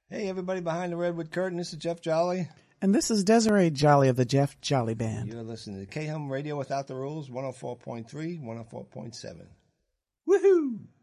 Hey, everybody behind the Redwood Curtain. This is Jeff Jolly. And this is Desiree Jolly of the Jeff Jolly Band. You're listening to K-Hum Radio Without the Rules, 104.3, 104.7. Woohoo!